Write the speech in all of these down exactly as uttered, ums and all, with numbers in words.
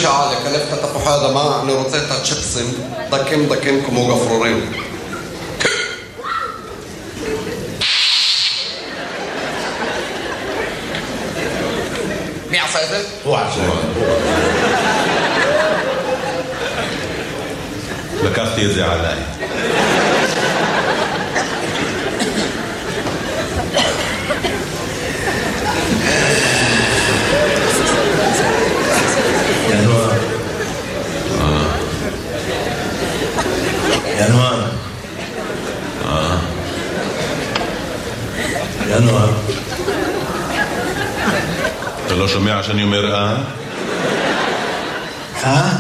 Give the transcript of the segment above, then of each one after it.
שעה לקלף את התפוחי האדמה, אני רוצה את הצ'יפסים דקים דקים כמו גפרורים. מי עשה את זה? הוא עשה את זה. לקחתי את זה עליי. ינואר. ינואר. ינואר. אתה לא שומע שאני אומר אה? אה?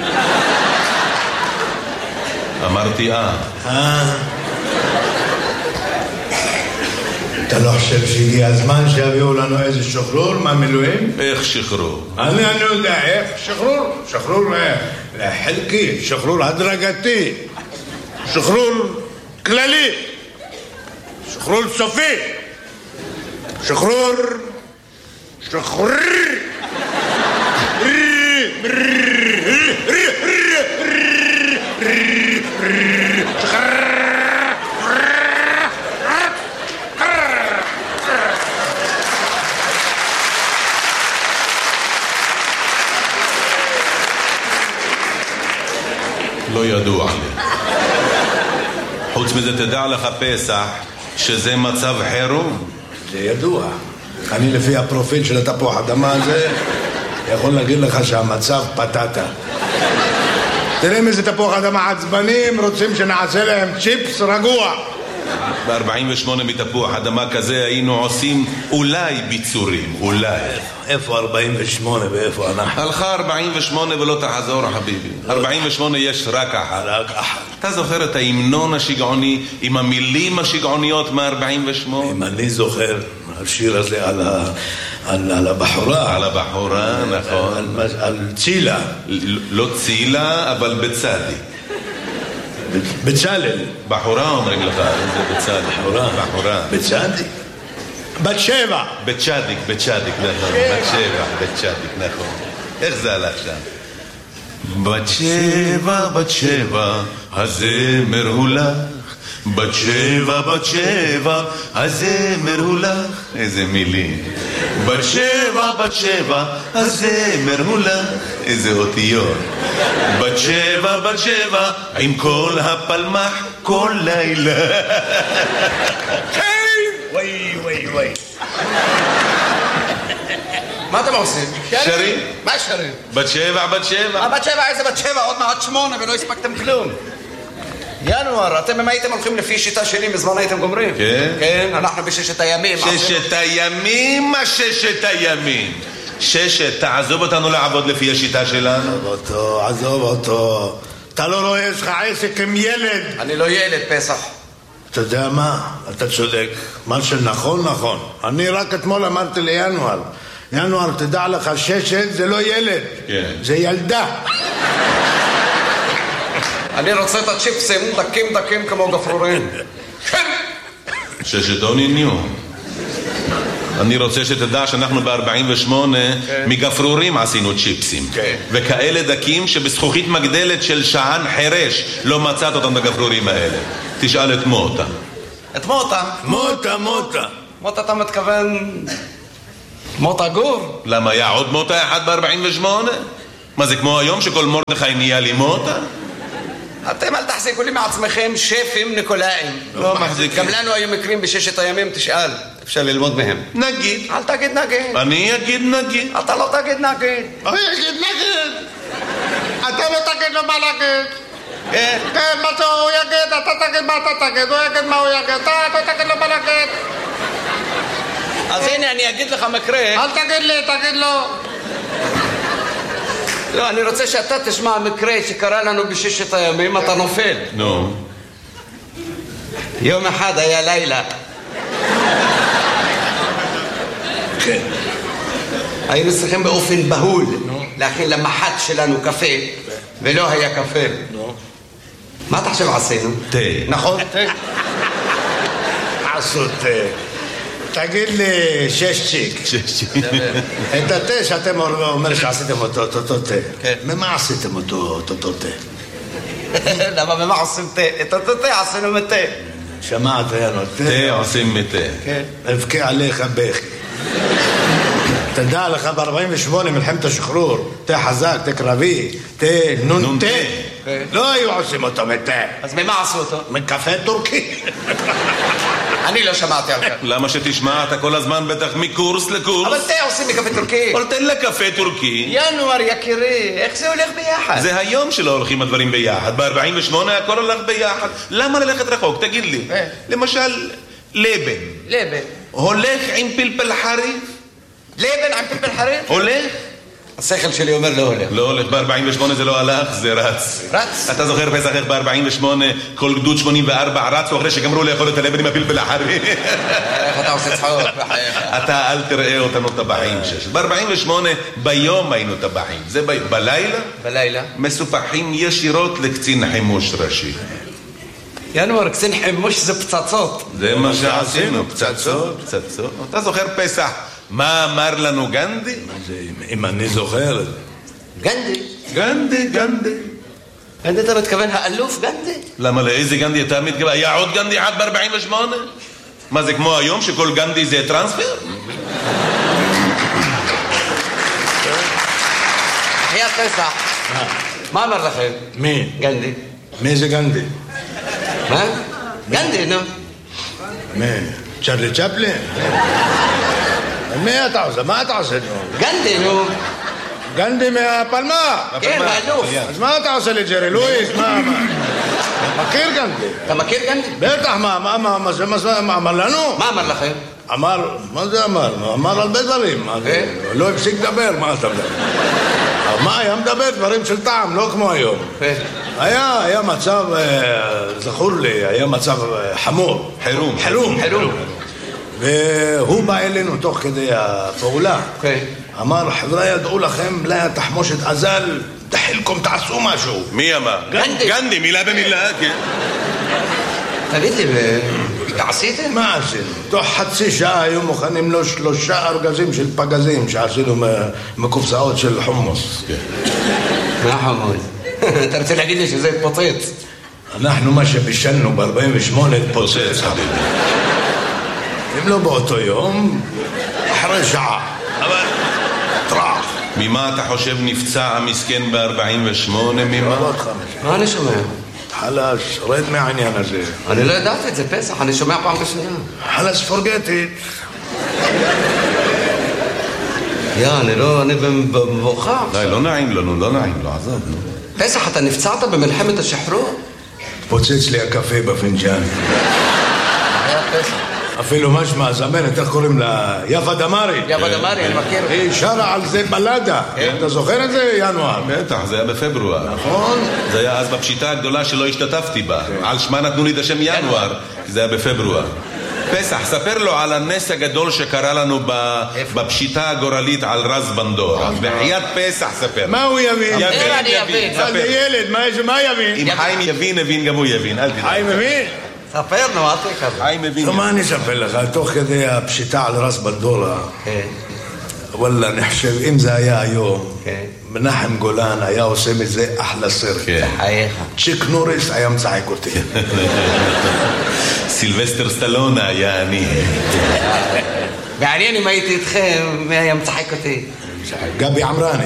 אמרתי אה. אה? אתה לא חושב שהגיע הזמן שיביאו לנו איזה שחרור מהמילואים? איך שחרור? אני אני יודע איך שחרור, שחרור חלקי, שחרור הדרגתי, שחרור כללי, שחרור סופי, שחרור שחרור לא ידוע לי. חוץ מזה תדע לך פסח שזה מצב חירום. זה ידוע. אני לפי הפרופיל של התפוח אדמה הזה יכול להגיד לך שהמצב פטטה. תראה איזה תפוח אדמה עצבנים, רוצים שנעשה להם צ'יפס רגוע. ב-ארבעים ושמונה מתפוח אדמה כזה היינו עושים אולי ביצורים, אולי. איפה ארבעים ושמונה ואיפה אנחנו? הלכה ארבעים ושמונה ולא תחזור חביבי. ארבעים ושמונה יש רק אחת. רק אחת. אתה זוכר את ההמנון השגעוני עם המילים השגעוניות מ-ארבעים ושמונה? אם אני זוכר, השיר הזה על, ה... על, על הבחורה. על הבחורה, נכון. על, על צילה. לא צילה, אבל בצדיק. בצלאל. בחורה אומרים לך, זה בצדיק. בחורה. בחורה. בצדיק. בת שבע. בצדיק, בצדיק, נכון. בת שבע, בצדיק, נכון. איך זה הלך שם? בת שבע, בת שבע, הזמר הוא לך. בת שבע, בת שבע, הזמר הוא לך. איזה מילים. בת שבע, בת שבע, הזמר הוא לך. איזה אותיות. בת שבע, בת שבע, עם כל הפלמח כל לילה. וואי, וואי, וואי. מה אתם עושים? שרים? מה שרים? בת שבע, בת שבע. בת שבע, איזה בת שבע? עוד מעט שמונה ולא הספקתם כלום. ינואר, אתם אם הייתם הולכים לפי שיטה שלי מזמן הייתם גומרים. כן? כן, אנחנו בששת הימים. ששת הימים, מה ששת הימים? ששת, תעזוב אותנו לעבוד לפי השיטה שלנו. עזוב אותו, עזוב אותו. אתה לא רואה, יש לך עסק עם ילד. אני לא ילד, פסח. אתה יודע מה? אתה צודק. מה שנכון, נכון. אני רק אתמול אמרתי לינואר. ינואר, תדע לך, ששת זה לא ילד. כן. זה ילדה. אני רוצה את הצ'יפסים דקים דקים כמו גפרורים. ששת אוני ניו. אני רוצה שתדע שאנחנו ב-ארבעים ושמונה מגפרורים עשינו צ'יפסים. וכאלה דקים שבזכוכית מגדלת של שען חרש לא מצאת אותם בגפרורים האלה. תשאל את מוטה. את מוטה? מוטה, מוטה. מוטה אתה מתכוון... מוטה גור? למה היה עוד מוטה אחד ב-ארבעים ושמונה? מה זה כמו היום שכל מרדכי נהיה לי מוטה? אתם אל תחזיקו לי מעצמכם שפים ניקולאים. לא מחזיקים. גם לנו היו מקרים בששת הימים, תשאל. אפשר ללמוד מהם. נגיד. אל תגיד נגיד. אני אגיד נגיד. אתה לא תגיד נגיד. אני אגיד נגיד. אתה לא תגיד לו מה להגיד. כן. כן, מה שהוא יגיד, אתה תגיד מה אתה תגיד. הוא יגיד מה הוא יגיד. אתה תגיד לו מה להגיד. אז הנה אני אגיד לך מקרה. אל תגיד לי, תגיד לו. לא, אני רוצה שאתה תשמע מקרה שקרה לנו בששת הימים, אתה נופל. נו. יום אחד היה לילה. כן. היינו צריכים באופן בהול להכין למחת שלנו קפה, ולא היה קפה. מה אתה חושב עשינו? תה. נכון? עשו תה. תגיד לי, שש צ'יק. שש צ'יק. את התה שאתם אומר שעשיתם אותו, אותו תה. ממה עשיתם אותו, אותו תה? למה ממה עושים תה? את אותו תה עשינו מתה. שמעת, יאנו, תה עושים מתה. כן. אבכה עליך בכי. תדע לך ב-ארבעים ושמונה מלחמת השחרור, תה חזק, תה קרבי, תה נון תה. לא היו עושים אותו מתה. אז ממה עשו אותו? מקפה טורקי. אני לא שמעתי על כך. למה שתשמע? אתה כל הזמן בטח מקורס לקורס. אבל תה עושים מקפה טורקי. אבל תן לקפה טורקי. ינואר יקירי, איך זה הולך ביחד? זה היום שלא הולכים הדברים ביחד. ב-ארבעים ושמונה הכל הולך ביחד. למה ללכת רחוק? תגיד לי. למשל, לבן. לבן. הולך עם פלפל חריף? לבן עם פלפל חריף? הולך? השכל שלי אומר לא הולך. לא הולך, ב-ארבעים ושמונה זה לא הלך, זה רץ. רץ? אתה זוכר פסח איך ב-ארבעים ושמונה כל גדוד שמונים וארבע רצו אחרי שגמרו לאכול את הלבן עם הפלפל החריף? איך אתה עושה צחוק בחייך? אתה אל תראה אותנו טבחים שש. ב-ארבעים ושמונה ביום היינו טבחים. זה בלילה? בלילה. מסופחים ישירות לקצין חימוש ראשי. ינואר, קצין חימוש זה פצצות. זה מה שעשינו, פצצות, פצצות. אתה זוכר פסח? מה אמר לנו גנדי? אם אני זוכר. גנדי? גנדי, גנדי. גנדי אתה מתכוון האלוף גנדי? למה לאיזה גנדי אתה מתכוון? היה עוד גנדי אחד ב-ארבעים ושמונה? מה זה כמו היום שכל גנדי זה טרנספר? חיית פסח. מה אמר לכם? מי? גנדי. מי זה גנדי? מה? גנדי, נו. מי? צ'רלי צ'פלין? מי אתה עושה? מה אתה עושה? גנדי, נו. גנדי מהפלמה? כן, האלוף. אז מה אתה עושה לג'רי לואיס? מה? מכיר גנדי? אתה מכיר גנדי? בטח, מה? מה? מה אמר לנו? מה אמר לכם? אמר, מה זה אמר? אמר הרבה דברים. לא הפסיק לדבר, מה אתה מדבר? מה, היה מדבר דברים של טעם, לא כמו היום. היה, היה מצב, זכור לי, היה מצב חמור. חירום. חירום. חירום. והוא בא אלינו תוך כדי הפעולה. אמר, חבר'ה, ידעו לכם, לה תחמושת עזל, תחילכם, תעשו משהו. מי אמר? גנדי. גנדי, מילה במילה, כן. תגיד לי, עשיתם? מה עשינו? תוך חצי שעה היו מוכנים לו שלושה ארגזים של פגזים שעשינו מקופסאות של חומוס. מה חומוס? אתה רוצה להגיד לי שזה התפוצץ? אנחנו מה שבישלנו ב-ארבעים ושמונה התפוצץ. אם לא באותו יום, אחרי שעה. אבל טרח. ממה אתה חושב נפצע המסכן ב-ארבעים ושמונה? ממה? מה אני שומע? חלש, רד מהעניין הזה. אני לא ידעתי את זה, פסח, אני שומע פעם בשנייה. חלש, forget it. יא, אני לא, אני במבוכה. די, לא נעים לנו, לא נעים, לא עזוב, נו. פסח, אתה נפצעת במלחמת השחרור? פוצץ לי הקפה בפנג'ן. היה פסח. אפילו משמע, זמרת, איך קוראים לה? יפה דמרי. יפה דמרי, אני מכיר. היא שרה על זה בלדה. אתה זוכר את זה, ינואר? בטח, זה היה בפברואר. נכון. זה היה אז בפשיטה הגדולה שלא השתתפתי בה. על שמה נתנו לי את השם ינואר, זה היה בפברואר. פסח, ספר לו על הנס הגדול שקרה לנו בפשיטה הגורלית על רז בנדור. בחיית פסח, ספר. מה הוא יבין? יבין, אני יבין. זה ילד, מה יבין? אם חיים יבין, הבין גם הוא יבין. חיים מבין? ספר, נו, אל תהיה כזה. חיים מבין. מה אני אספר לך? תוך כדי הפשיטה על רז בנדורה, וואלה, נחשב, אם זה היה היום, מנחם גולן היה עושה מזה אחלה סרט. חייך. צ'יק נוריס היה מצחק אותי. סילבסטר סטלונה היה אני. מעניין אם הייתי איתכם, מי היה מצחק אותי? גבי עמרני.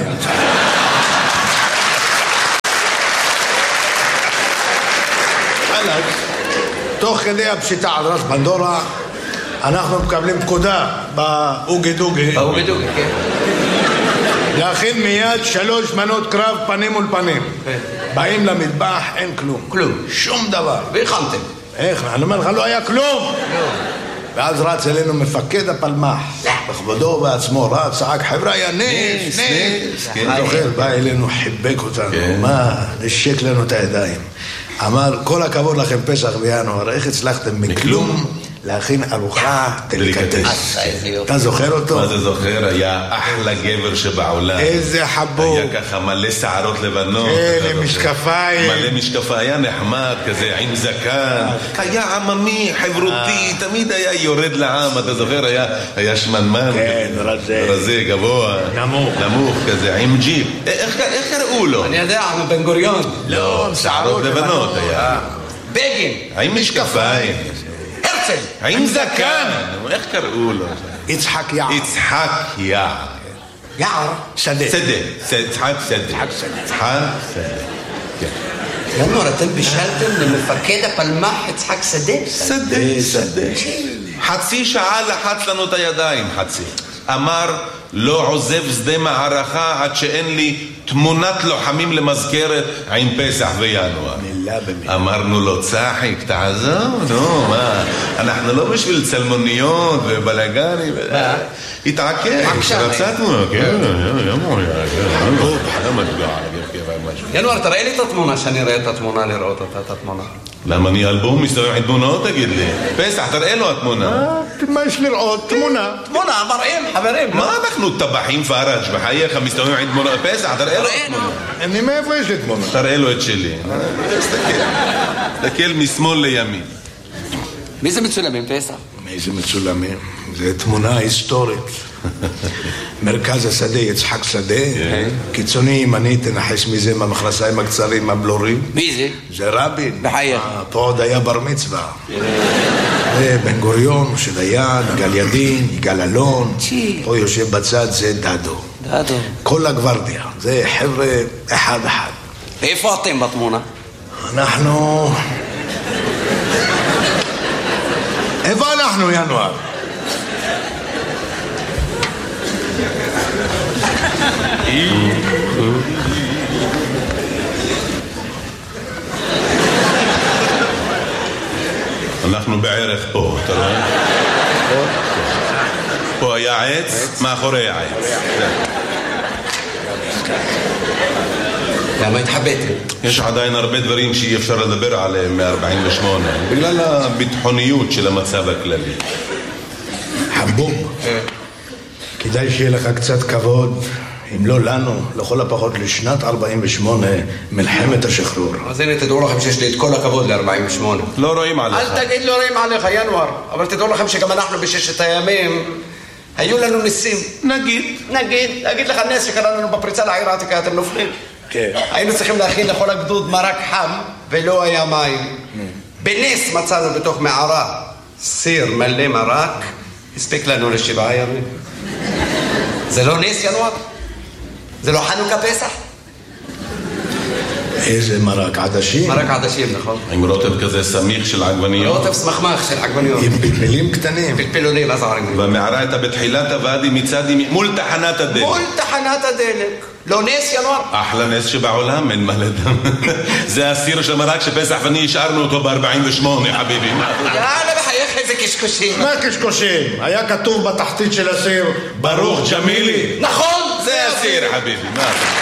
תוך כדי הפשיטה על רז בנדורה, אנחנו מקבלים פקודה באוגי דוגי. באוגי דוגי, כן. להכין מיד שלוש מנות קרב פנים מול פנים. באים למטבח, אין כלום. כלום. שום דבר. והכנתם. איך? אני אומר לך, לא היה כלום. ואז רץ אלינו מפקד הפלמח. בכבודו ובעצמו רץ, צעק, חבר'ה, היה נס, נס. אני זוכר, בא אלינו, חיבק אותנו. מה? נשק לנו את הידיים. אמר, כל הכבוד לכם פסח וינואר, איך הצלחתם מכלום להכין ארוחה דליקטס. אתה זוכר אותו? מה זה זוכר? היה אחלה גבר שבעולם. איזה חבוב. היה ככה מלא שערות לבנות. כן, עם משקפיים. מלא משקפיים, היה נחמד כזה, עם זקן. היה עממי, חברותי, תמיד היה יורד לעם, אתה זוכר? היה שמנמן. כן, רזה. רזה, גבוה. נמוך. נמוך כזה, עם ג'יפ. איך קראו לו? אני יודע, בן גוריון. לא, שערות לבנות היה. בגין. עם משקפיים. הרצל. עם זקן. איך קראו לו? יצחק יער. יצחק יער. יער. שדה. שדה. יצחק שדה. יצחק שדה. ינור, אתם בישלתם למפקד הפלמ"ח יצחק שדה? שדה, שדה. חצי שעה לחץ לנו את הידיים, חצי. אמר, לא עוזב שדה מערכה עד שאין לי תמונת לוחמים למזכרת עם פסח וינואר. מילה במילה. אמרנו לו, צחיק, תעזוב, נו, מה? אנחנו לא בשביל צלמוניות ובלגנים. התעכב, רצה תמונה, כן, ינואר, תראה לי את התמונה, שאני אראה את התמונה, לראות אותה, את התמונה. למה אני אלבום מסתובב עם תמונות, תגיד לי? פסח, תראה לו התמונה. מה יש לראות? תמונה. תמונה, מראים, חברים. מה אנחנו טבחים פארג' בחייך מסתובבים עם תמונה? פסח, תראה לו התמונה. אני מאיפה יש לי תמונה? תראה לו את שלי. תסתכל, תסתכל משמאל לימין. מי זה מצולמים, פסח? איזה מצולמים? זה תמונה היסטורית. מרכז השדה, יצחק שדה. קיצוני ימני, תנחש מזה מהמכנסיים הקצרים, הבלורים. מי זה? זה רבין. בחייך. פה עוד היה בר מצווה. בן גוריון, משה דיין, גל ידין, יגאל אלון. פה יושב בצד, זה דדו. דדו. כל הגוורדיה. זה חבר'ה אחד אחד. ואיפה אתם בתמונה? אנחנו... איפה אנחנו, ינואר? אנחנו בערך פה, אתה רואה? פה היה עץ, מאחורי העץ. למה התחבאתם? יש עדיין הרבה דברים שאי אפשר לדבר עליהם מ-ארבעים ושמונה, בגלל הביטחוניות של המצב הכללי. חבוב, כדאי שיהיה לך קצת כבוד, אם לא לנו, לכל הפחות לשנת ארבעים ושמונה, מלחמת השחרור. אז הנה, תדעו לכם שיש לי את כל הכבוד ל-ארבעים ושמונה. לא רואים עליך. אל תגיד לא רואים עליך, ינואר. אבל תדעו לכם שגם אנחנו בששת הימים, היו לנו ניסים. נגיד. נגיד, אגיד לך נס שקרה לנו בפריצה לעיר העתיקה, אתם נופלים. כן. היינו צריכים להכין לכל הגדוד מרק חם, ולא היה מים. בנס מצאנו בתוך מערה סיר מלא מרק, הספיק לנו לשבעה ימים. זה לא נס, ינואר? זה לא חנוכה פסח? איזה מרק עדשים? מרק עדשים, נכון. עם רוטב כזה סמיך של עגבניות. רוטב סמכמך של עגבניות. עם פלפלים קטנים. פלפלונים, אז עגבניות. והמערה הייתה בתחילת הוואדי מצד ימין, מול תחנת הדלק. מול תחנת הדלק. לא נס, ינואר? אחלה נס שבעולם, אין מה לדם. זה הסיר של מרק שפסח ואני השארנו אותו ב-ארבעים ושמונה, חביבי. יאללה, בחייך איזה קשקושים. מה קשקושים? היה כתוב בתחתית של הסיר, ברוך ג'מילי. נכון! זה הסיר, חביבי. מה אתה?